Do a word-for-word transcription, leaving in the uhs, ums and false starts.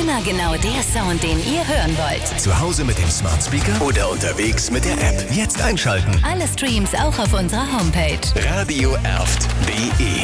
Immer genau der Sound, den ihr hören wollt. Zu Hause mit dem Smart Speaker oder unterwegs mit der App. Jetzt einschalten. Alle Streams auch auf unserer Homepage. Radio Erft punkt de